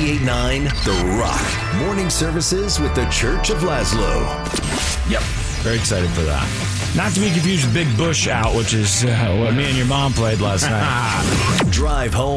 98.9 The Rock. Morning services with the Church of Laszlo. Yep. Very excited for that. Not to be confused with Big Bush Out, which is what me and your mom played last night. Drive home.